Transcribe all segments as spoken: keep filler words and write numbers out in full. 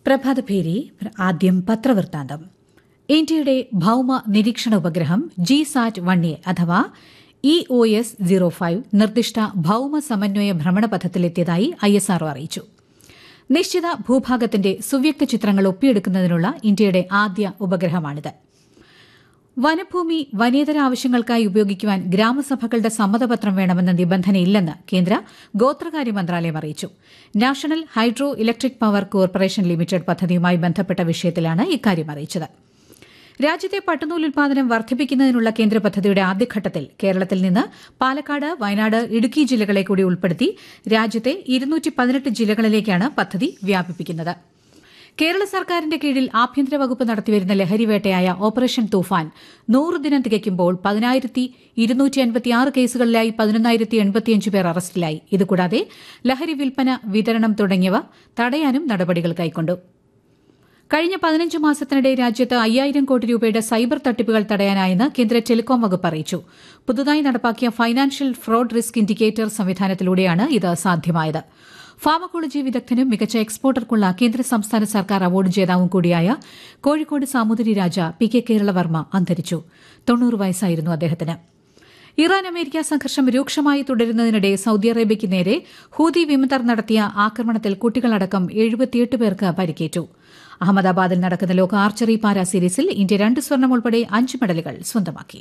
പ്രഭാതഭേരി ആദ്യം പത്രവൃത്താന്തം. ഇന്ത്യയുടെ ഭൌമ നിരീക്ഷണ ഉപഗ്രഹം ജി സാറ്റ് വൺ എ അഥവാ E O S zero five നിർദ്ദിഷ്ട ഭൌമ സമന്വയ ഭ്രമണപഥത്തിലെത്തിയതായി ഐ എസ് ആർ ഒ അറിയിച്ചു. നിശ്ചിത ഭൂഭാഗത്തിന്റെ സുവ്യക്ത ചിത്രങ്ങൾ ഒപ്പിയെടുക്കുന്നതിനുള്ള ഇന്ത്യയുടെ ആദ്യ ഉപഗ്രഹമാണിത്. വനഭൂമി വനേതര ആവശ്യങ്ങൾക്കായി ഉപയോഗിക്കുവാൻ ഗ്രാമസഭകളുടെ സമ്മതപത്രം വേണമെന്ന നിബന്ധനയില്ലെന്ന് കേന്ദ്ര ഗോത്രകാര്യ മന്ത്രാലയം അറിയിച്ചു. National hydro electric power corporation limited പദ്ധതിയുമായി ബന്ധപ്പെട്ട വിഷയത്തിലാണ് ഇക്കാര്യം അറിയിച്ചത്. രാജ്യത്തെ പട്ടുനൂൽ ഉൽപാദനം വർദ്ധിപ്പിക്കുന്നതിനുള്ള കേന്ദ്ര പദ്ധതിയുടെ ആദ്യഘട്ടത്തിൽ കേരളത്തിൽ നിന്ന് പാലക്കാട്, വയനാട്, ഇടുക്കി ജില്ലകളെ കൂടി ഉൾപ്പെടുത്തി രാജ്യത്തെ ഇരുന്നൂറ്റി പതിനെട്ട് ജില്ലകളിലേക്കാണ് പദ്ധതി വ്യാപിപ്പിക്കുന്നത്. കേരള സർക്കാരിന്റെ കീഴിൽ ആഭ്യന്തര വകുപ്പ് നടത്തിവരുന്ന ലഹരിവേട്ടയായ ഓപ്പറേഷൻ തൂഫാൻ നൂറ് ദിനം തികയ്ക്കുമ്പോൾ പതിനായിരത്തി ഇരുന്നൂറ്റി അൻപത്തിയാറ് കേസുകളിലായി പതിനൊന്നായിരത്തി എൺപത്തിയഞ്ച് പേർ അറസ്റ്റിലായി. ഇതുകൂടാതെ ലഹരി വിൽപ്പന, വിതരണം തുടങ്ങിയവ തടയാനും നടപടികൾ കൈക്കൊണ്ടു. കഴിഞ്ഞ പതിനഞ്ച് മാസത്തിനിടെ രാജ്യത്ത് അയ്യായിരം കോടി രൂപയുടെ സൈബർ തട്ടിപ്പുകൾ തടയാനായെന്ന് കേന്ദ്ര ടെലികോം വകുപ്പ് അറിയിച്ചു. പുതുതായി നടപ്പാക്കിയ ഫൈനാൻഷ്യൽ ഫ്രോഡ് റിസ്ക് ഇൻഡിക്കേറ്റർ സംവിധാനത്തിലൂടെയാണ് ഇത് സാധ്യമായത്. ഫാർമക്കോളജി വിദഗ്ധനും മികച്ച എക്സ്പോർട്ടർക്കുള്ള കേന്ദ്ര സംസ്ഥാന സർക്കാർ അവാർഡ് ജേതാവും കൂടിയായ കോഴിക്കോട് സാമൂതിരി രാജ പി കെ കേരളവർമ്മ അന്തരിച്ചു. തൊണ്ണൂറ് വയസ്സായിരുന്നു അദ്ദേഹത്തിന്. ഇറാൻ അമേരിക്ക സംഘർഷം രൂക്ഷമായി തുടരുന്നതിനിടെ സൌദി അറേബ്യയ്ക്ക് നേരെ ഹൂതി വിമതർ നടത്തിയ ആക്രമണത്തിൽ കുട്ടികളടക്കം എഴുപത്തിയെട്ട് പേർക്ക് പരിക്കേറ്റു. അഹമ്മദാബാദിൽ നടക്കുന്ന ലോക ആർച്ചറി പാരാ സീരീസിൽ ഇന്ത്യ രണ്ട് സ്വർണം ഉൾപ്പെടെ അഞ്ച് മെഡലുകൾ സ്വന്തമാക്കി.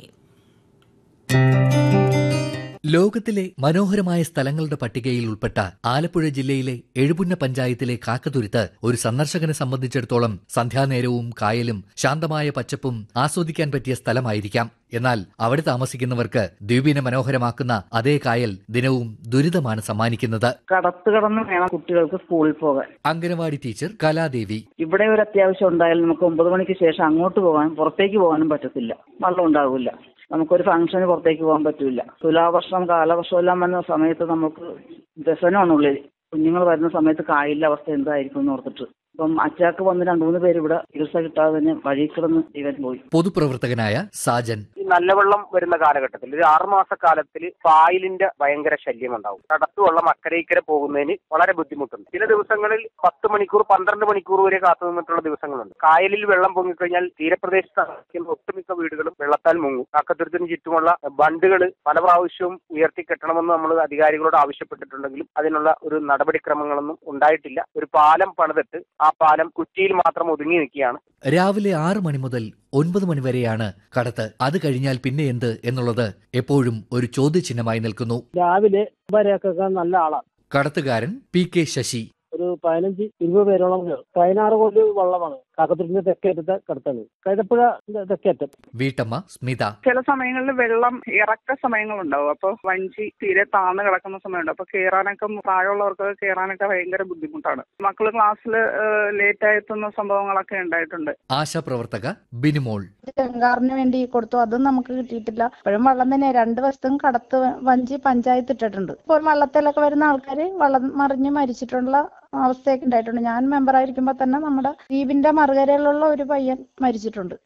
ലോകത്തിലെ മനോഹരമായ സ്ഥലങ്ങളുടെ പട്ടികയിൽ ഉൾപ്പെട്ട ആലപ്പുഴ ജില്ലയിലെ എഴുപുന്ന പഞ്ചായത്തിലെ കാക്കത്തുരുത്ത് ഒരു സന്ദർശകനെ സംബന്ധിച്ചിടത്തോളം സന്ധ്യാനേരവും കായലും ശാന്തമായ പച്ചപ്പും ആസ്വദിക്കാൻ പറ്റിയ സ്ഥലമായിരിക്കാം. എന്നാൽ അവിടെ താമസിക്കുന്നവർക്ക് ദ്വീപിനെ മനോഹരമാക്കുന്ന അതേ കായൽ ദിനവും ദുരിതമാണ് സമ്മാനിക്കുന്നത്. കടത്ത് കടന്ന് വേണം കുട്ടികൾക്ക് സ്കൂളിൽ പോകാൻ. അംഗനവാടി ടീച്ചർ കലാദേവി: ഇവിടെ ഒരു അത്യാവശ്യം ഉണ്ടായാൽ നമുക്ക് ഒമ്പത് മണിക്ക് ശേഷം അങ്ങോട്ട് പോകാൻ, പുറത്തേക്ക് പോകാനും പറ്റത്തില്ല. വെള്ളം ഉണ്ടാവില്ല. നമുക്കൊരു ഫംഗ്ഷന് പുറത്തേക്ക് പോകാൻ പറ്റില്ല. തുലാവർഷം, കാലവർഷം എല്ലാം വരുന്ന സമയത്ത് നമുക്ക് വ്യസനമാണുള്ളത്. കുഞ്ഞുങ്ങൾ വരുന്ന സമയത്ത് കായലിലെ അവസ്ഥ എന്തായിരിക്കും എന്ന് ഓർത്തിട്ട് ഇപ്പം അച്ചാക്ക് വന്ന് രണ്ടു മൂന്ന് പേര് ഇവിടെ ചികിത്സ കിട്ടാതെ തന്നെ വഴി കിടന്ന് ജീവൻ പോയി. പൊതുപ്രവർത്തകനായ സാജൻ: നല്ല വെള്ളം വരുന്ന കാലഘട്ടത്തിൽ ഒരു ആറുമാസ കാലത്തിൽ പായലിന്റെ ഭയങ്കര ശല്യം ഉണ്ടാവും. കടത്തു വെള്ളം അക്കരയിക്കര പോകുന്നതിന് വളരെ ബുദ്ധിമുട്ടുണ്ട്. ചില ദിവസങ്ങളിൽ പത്ത് മണിക്കൂർ പന്ത്രണ്ട് മണിക്കൂർ വരെ കാത്തു നിന്നിട്ടുള്ള ദിവസങ്ങളുണ്ട്. കായലിൽ വെള്ളം പൊങ്ങിക്കഴിഞ്ഞാൽ തീരപ്രദേശത്ത് താമസിക്കുന്ന ഒട്ടുമിക്ക വീടുകളും വെള്ളത്താൽ മുങ്ങും. കാക്കത്തുരുത്തിന് ചുറ്റുമുള്ള ബണ്ടുകൾ പല പ്രാവശ്യവും ഉയർത്തിക്കെട്ടണമെന്ന് നമ്മൾ അധികാരികളോട് ആവശ്യപ്പെട്ടിട്ടുണ്ടെങ്കിലും അതിനുള്ള ഒരു നടപടിക്രമങ്ങളൊന്നും ഉണ്ടായിട്ടില്ല. ഒരു പാലം പണിതിട്ട് ആ പാലം കുറ്റിയിൽ മാത്രം ഒതുങ്ങി നിൽക്കുകയാണ്. രാവിലെ ആറ് മണി മുതൽ ഒൻപത് മണിവരെയാണ് കടത്ത്. അത് കഴിഞ്ഞാൽ പിന്നെ എന്ത് എന്നുള്ളത് എപ്പോഴും ഒരു ചോദ്യചിഹ്നമായി നിൽക്കുന്നു. രാവിലെ വരെയൊക്കെ നല്ല ആളാണ് കടത്തുകാരൻ പി കെ ശശി. ഒരു പതിനഞ്ച് ഇരുപത് പേരോളം പതിനാറ് കോടി വള്ളമാണ് കാക്കത്തുരുത്തിന്റെ തെക്കേറ്റത്തെ കടത്താണ്. കൈതപ്പുഴ തെക്കേറ്റം. വീട്ടമ്മ സ്മിത: ചില സമയങ്ങളിൽ വെള്ളം ഇറക്ക സമയങ്ങളുണ്ടാവും. അപ്പൊ വഞ്ചി തീരെ താന്ന് കിടക്കുന്ന സമയമുണ്ട്. അപ്പൊ കയറാനൊക്കെ പ്രായമുള്ളവർക്ക് കയറാനൊക്കെ ഭയങ്കര ബുദ്ധിമുട്ടാണ്. മക്കള് ക്ലാസ്സിൽ ലേറ്റ് ആയെത്തുന്ന സംഭവങ്ങളൊക്കെ ഉണ്ടായിട്ടുണ്ട്. ആശാപ്രവർത്തക ബിനിമോൾ: ഗംഗാറിന് വേണ്ടി കൊടുത്തു, അതും നമുക്ക് കിട്ടിയിട്ടില്ല. ഇപ്പോഴും വെള്ളം തന്നെ. രണ്ടു വശത്തും കടത്ത് വഞ്ചി പഞ്ചായത്ത് ഇട്ടിട്ടുണ്ട്. ഇപ്പോൾ വള്ളത്തിലൊക്കെ വരുന്ന ആൾക്കാര് വള്ളം മറിഞ്ഞ് മരിച്ചിട്ടുള്ള അവസ്ഥയൊക്കെ ഉണ്ടായിട്ടുണ്ട്. ഞാൻ മെമ്പറായിരിക്കുമ്പോൾ തന്നെ നമ്മുടെ ദ്വീപിന്റെ മറുകരയിലുള്ള ഒരു പയ്യൻ മരിച്ചിട്ടുണ്ട്.